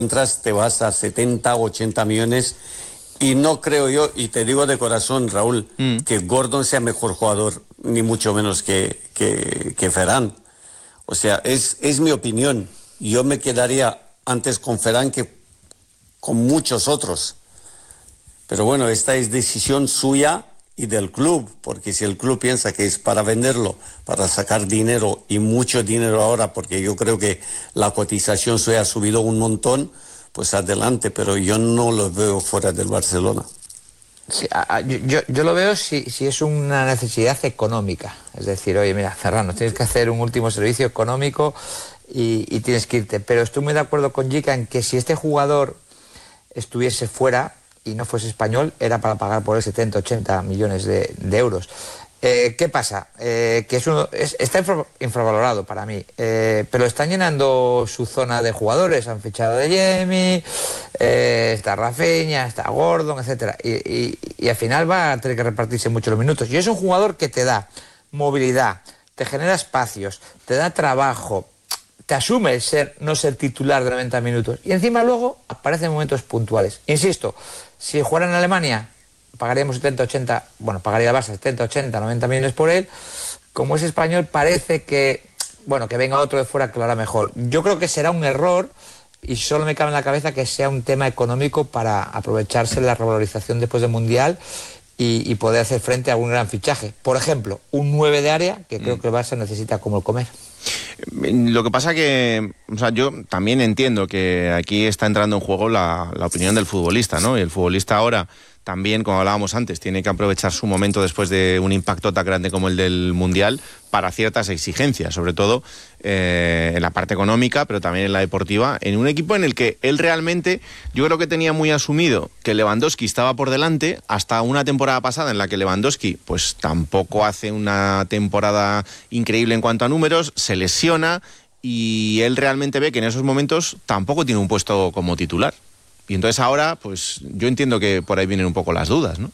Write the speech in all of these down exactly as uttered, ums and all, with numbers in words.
entras te vas a setenta, ochenta millones y no creo yo, y te digo de corazón, Raúl, mm. que Gordon sea mejor jugador, ni mucho menos que, que, que Ferran. O sea, es, es mi opinión. Yo me quedaría antes con Ferran que con muchos otros. Pero bueno, esta es decisión suya y del club, porque si el club piensa que es para venderlo, para sacar dinero y mucho dinero ahora, porque yo creo que la cotización suya ha subido un montón, pues adelante, pero yo no lo veo fuera del Barcelona. Sí, a, a, yo, yo lo veo si, si es una necesidad económica, es decir, oye, mira, Ferran, nos tienes que hacer un último servicio económico y, y tienes que irte, pero estoy muy de acuerdo con Jica en que si este jugador estuviese fuera y no fuese español, era para pagar por él setenta, ochenta millones de, de euros. Eh, ¿Qué pasa? Eh, que es uno, es, está infra, infravalorado para mí, eh, pero están llenando su zona de jugadores. Han fichado de Jemi, eh, está Rafinha, está Gordon, etcétera. Y, y, y al final va a tener que repartirse mucho los minutos. Y es un jugador que te da movilidad, te genera espacios, te da trabajo, te asume el ser, no ser titular de noventa minutos. Y encima luego aparece en momentos puntuales. Insisto, si jugara en Alemania, pagaríamos setenta, ochenta, bueno, pagaría el Barça setenta, ochenta, noventa millones por él. Como es español, parece que, bueno, que venga otro de fuera que lo hará mejor. Yo creo que será un error y solo me cabe en la cabeza que sea un tema económico para aprovecharse de la revalorización después del Mundial y, y poder hacer frente a algún gran fichaje. Por ejemplo, un nueve de área que creo que el Barça necesita como el comer. Lo que pasa que, o sea, yo también entiendo que aquí está entrando en juego la, la opinión del futbolista, ¿no? Y el futbolista ahora también, como hablábamos antes, tiene que aprovechar su momento después de un impacto tan grande como el del Mundial para ciertas exigencias, sobre todo eh, en la parte económica, pero también en la deportiva, en un equipo en el que él realmente, yo creo que tenía muy asumido que Lewandowski estaba por delante, hasta una temporada pasada en la que Lewandowski pues tampoco hace una temporada increíble en cuanto a números, se lesiona y él realmente ve que en esos momentos tampoco tiene un puesto como titular. Y entonces ahora, pues yo entiendo que por ahí vienen un poco las dudas, ¿no?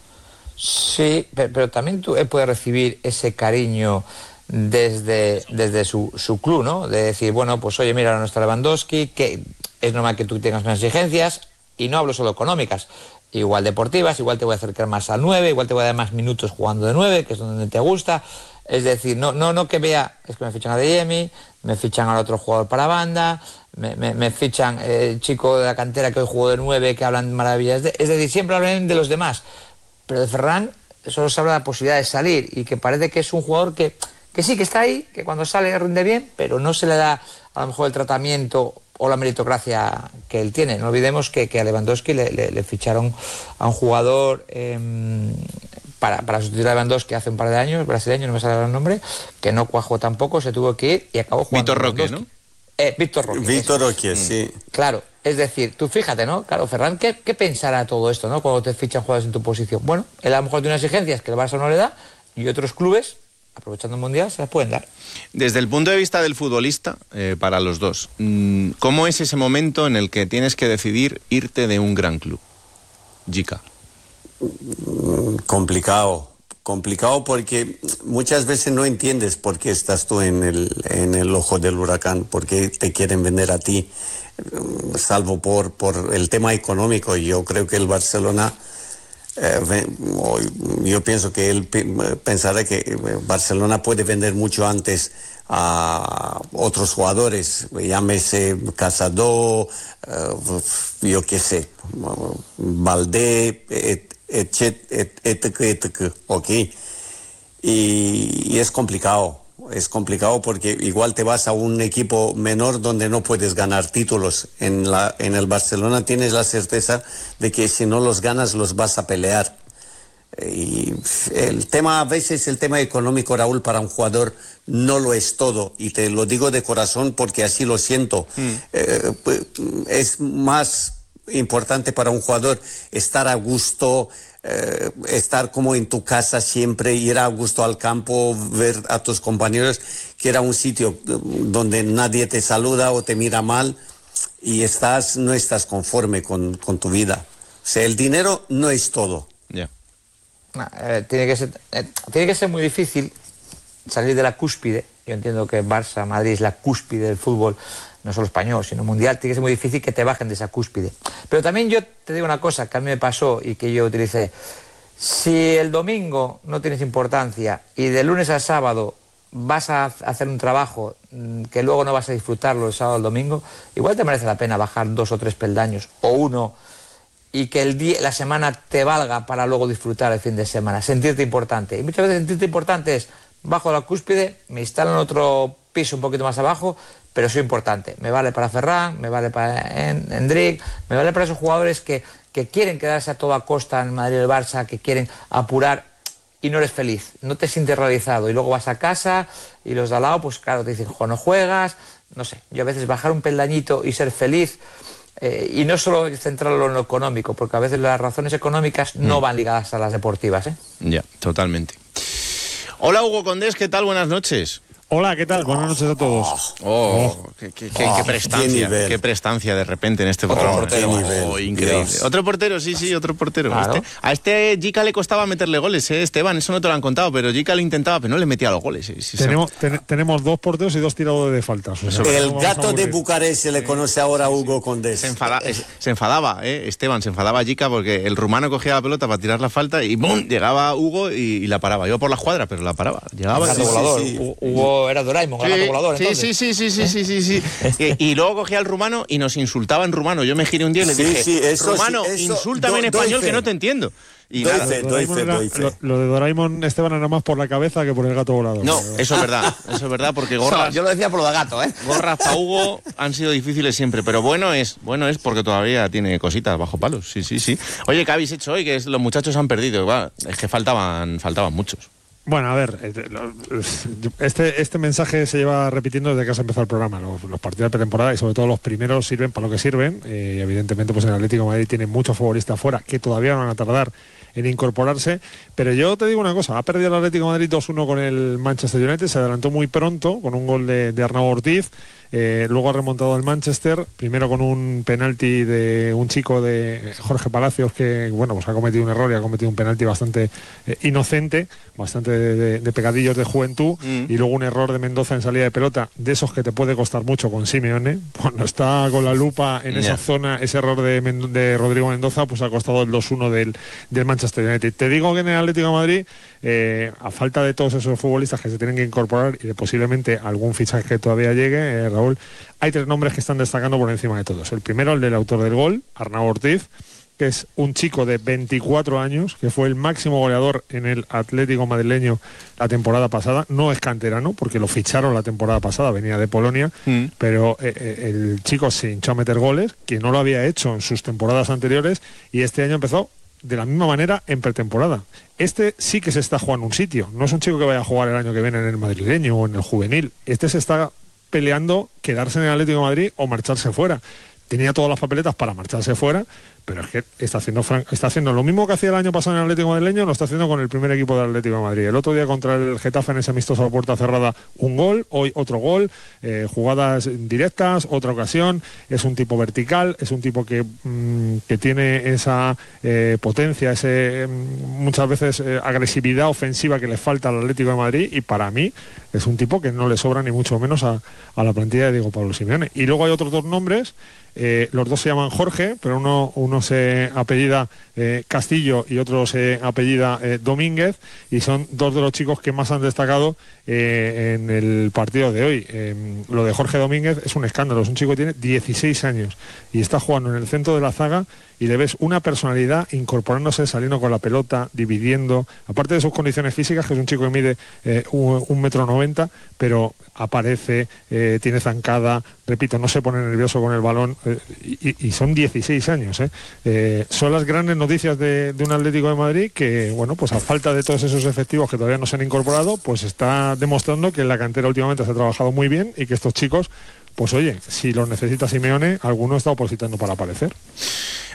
Sí, pero, pero también tú, él puede recibir ese cariño desde, desde su, su club, ¿no? De decir, bueno, pues oye, mira, no está Lewandowski, que es normal que tú tengas más exigencias, y no hablo solo económicas, igual deportivas, igual te voy a acercar más al nueve, igual te voy a dar más minutos jugando de nueve, que es donde te gusta. Es decir, no, no, no que vea, es que me fichan a De Jemi, me fichan a otro jugador para banda, me, me, me fichan el eh, chico de la cantera que hoy jugó de nueve, que hablan maravillas de... Es decir, siempre hablan de los demás. Pero de Ferran solo se habla de la posibilidad de salir y que parece que es un jugador que, que sí, que está ahí, que cuando sale rinde bien, pero no se le da a lo mejor el tratamiento o la meritocracia que él tiene. No olvidemos que, que a Lewandowski le, le, le ficharon a un jugador... Eh, Para, para sustituir a Lewandowski hace un par de años, brasileño, no me sale el nombre, que no cuajó tampoco, se tuvo que ir y acabó jugando. Víctor Roque, ¿no? Eh, Víctor Roque. Víctor Roque, sí. Claro, es decir, tú fíjate, ¿no? Claro, Ferran, ¿qué, qué pensará todo esto, ¿no? Cuando te fichan jugadores en tu posición. Bueno, él a lo mejor tiene unas exigencias que el Barça no le da y otros clubes, aprovechando el Mundial, se las pueden dar. Desde el punto de vista del futbolista, eh, para los dos, ¿cómo es ese momento en el que tienes que decidir irte de un gran club? Jica. Complicado, complicado porque muchas veces no entiendes por qué estás tú en el, en el ojo del huracán, por qué te quieren vender a ti, salvo por, por el tema económico. Yo creo que el Barcelona, eh, yo pienso que él pensará que Barcelona puede vender mucho antes a otros jugadores, llámese Casado, uh, yo qué sé, Valdé, et, et, et, et, et, et, ok. Y, y es complicado, es complicado porque igual te vas a un equipo menor donde no puedes ganar títulos. En, la, en el Barcelona tienes la certeza de que si no los ganas los vas a pelear. Y el tema, a veces el tema económico, Raúl, para un jugador no lo es todo, y te lo digo de corazón porque así lo siento. Mm. Eh, es más importante para un jugador estar a gusto, eh, estar como en tu casa siempre, ir a gusto al campo, ver a tus compañeros, que era un sitio donde nadie te saluda o te mira mal y estás, no estás conforme con, con tu vida. O sea, el dinero no es todo. Yeah. Eh, tiene que ser, eh, tiene que ser muy difícil salir de la cúspide. Yo entiendo que Barça, Madrid es la cúspide del fútbol no solo español, sino mundial, tiene que ser muy difícil que te bajen de esa cúspide. Pero también yo te digo una cosa que a mí me pasó y que yo utilicé. Si el domingo no tienes importancia y de lunes a sábado vas a hacer un trabajo que luego no vas a disfrutarlo el sábado o el domingo, igual te merece la pena bajar dos o tres peldaños o uno y que el día, la semana te valga para luego disfrutar el fin de semana, sentirte importante. Y muchas veces sentirte importante es, bajo la cúspide, me instalo en otro piso un poquito más abajo, pero soy importante. Me vale para Ferran, me vale para Endrick, me vale para esos jugadores que, que quieren quedarse a toda costa en el Madrid y el Barça, que quieren apurar y no eres feliz, no te sientes realizado. Y luego vas a casa y los de al lado, pues claro, te dicen, jo, no juegas, no sé. Yo a veces bajar un peldañito y ser feliz, eh, y no solo centrarlo en lo económico, porque a veces las razones económicas no mm. van ligadas a las deportivas, ¿eh? Ya, totalmente. Hola Hugo Condés, ¿qué tal? Buenas noches. Hola, ¿qué tal? Buenas noches a todos. Oh, oh qué, qué, qué, oh, qué prestancia, qué, qué prestancia de repente en este programa. Otro portero, oh, increíble. Dios. Otro portero, sí, sí, otro portero. Claro. Este, a este Jica le costaba meterle goles, ¿eh, Esteban? Eso no te lo han contado, pero Jica le intentaba, pero no le metía los goles. ¿eh? Sí, tenemos, ten, tenemos dos porteros y dos tiradores de faltas. O sea, el gato de Bucarest se le conoce ahora a Hugo Condés. Se, enfada, se enfadaba, ¿eh? Esteban, se enfadaba Jica porque el rumano cogía la pelota para tirar la falta y ¡bum! Llegaba Hugo y, y la paraba. Iba por la cuadra, pero la paraba. Llegaba. El gato volador. Sí, sí. Hugo era Doraemon, sí. Volador, sí, sí, sí, sí, sí, sí, sí, sí. y, y luego cogía al rumano y nos insultaba en rumano. Yo me giré un día y le dije, sí, sí, eso, rumano, sí, eso, insúltame do, en español que no te entiendo. Y doy nada, fe, doy fe, era, doy fe. Lo, lo de Doraemon, Esteban, era más por la cabeza que por el gato volador. No, pero... eso es verdad, eso es verdad, porque gorras... No, yo lo decía por lo de gato, ¿eh? Gorras para Hugo han sido difíciles siempre, pero bueno es, bueno es porque todavía tiene cositas bajo palos, sí, sí, sí. Oye, ¿qué habéis hecho hoy? Que es, los muchachos han perdido, va, es que faltaban, faltaban muchos. Bueno, a ver, este, este mensaje se lleva repitiendo desde que se empezó el programa. Los, los partidos de pretemporada y sobre todo los primeros sirven para lo que sirven. Eh, y evidentemente pues el Atlético de Madrid tiene muchos futbolistas fuera que todavía van a tardar en incorporarse. Pero yo te digo una cosa, ha perdido el Atlético de Madrid dos uno con el Manchester United, se adelantó muy pronto con un gol de, de Arnau Ortiz. Eh, luego ha remontado el Manchester, primero con un penalti de un chico de Jorge Palacios que, bueno, pues ha cometido un error y ha cometido un penalti bastante eh, inocente, bastante de, de, de pegadillos de juventud, mm. y luego un error de Mendoza en salida de pelota, de esos que te puede costar mucho con Simeone. Cuando está con la lupa en yeah. esa zona, ese error de, de Rodrigo Mendoza, pues ha costado el dos uno del, del Manchester United. Te digo que en el Atlético de Madrid, eh, a falta de todos esos futbolistas que se tienen que incorporar y de posiblemente algún fichaje que todavía llegue, eh, Raúl, hay tres nombres que están destacando por encima de todos. El primero, el del autor del gol, Arnau Ortiz, que es un chico de veinticuatro años, que fue el máximo goleador en el Atlético madrileño la temporada pasada. No es canterano, porque lo ficharon la temporada pasada, venía de Polonia, mm. pero eh, el chico se hinchó a meter goles, que no lo había hecho en sus temporadas anteriores, y este año empezó de la misma manera en pretemporada. Este sí que se está jugando un sitio. No es un chico que vaya a jugar el año que viene en el madrileño o en el juvenil. Este se está peleando quedarse en el Atlético de Madrid o marcharse fuera. Tenía todas las papeletas para marcharse fuera, pero es que está haciendo, está haciendo lo mismo que hacía el año pasado en el Atlético madrileño, lo está haciendo con el primer equipo del Atlético de Madrid. El otro día contra el Getafe en ese amistoso a puerta cerrada, un gol, hoy otro gol, eh, jugadas directas, otra ocasión. Es un tipo vertical, es un tipo que, mmm, que tiene esa eh, potencia, ese mmm, muchas veces eh, agresividad ofensiva que le falta al Atlético de Madrid, y para mí es un tipo que no le sobra ni mucho menos a, a la plantilla de Diego Pablo Simeone. Y luego hay otros dos nombres. Eh, los dos se llaman Jorge, pero uno, uno se apellida eh, Castillo y otro se apellida eh, Domínguez, y son dos de los chicos que más han destacado eh, en el partido de hoy. Eh, lo de Jorge Domínguez es un escándalo, es un chico que tiene dieciséis años y está jugando en el centro de la zaga, y le ves una personalidad incorporándose, saliendo con la pelota, dividiendo, aparte de sus condiciones físicas, que es un chico que mide eh, un, un metro noventa, pero aparece, eh, tiene zancada, repito, no se pone nervioso con el balón, eh, y, y son dieciséis años. ¿eh? Eh, son las grandes noticias de, de un Atlético de Madrid que, bueno, pues a falta de todos esos efectivos que todavía no se han incorporado, pues está demostrando que en la cantera últimamente se ha trabajado muy bien, y que estos chicos, pues oye, si los necesita Simeone, alguno está opositando para aparecer.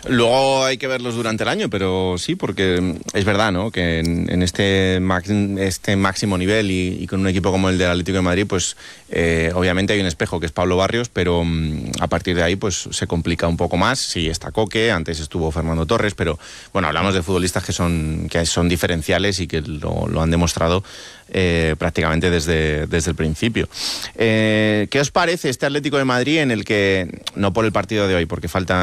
Luego hay que verlos durante el año, pero sí, porque es verdad, ¿no? Que en, en este, max, este máximo nivel y, y con un equipo como el del Atlético de Madrid, pues eh, obviamente hay un espejo que es Pablo Barrios, pero um, a partir de ahí pues se complica un poco más. Sí, está Coque, antes estuvo Fernando Torres, pero bueno, hablamos de futbolistas que son, que son diferenciales y que lo, lo han demostrado eh, prácticamente desde, desde el principio. Eh, ¿Qué os parece este Atlético de Madrid en el que, no por el partido de hoy, porque falta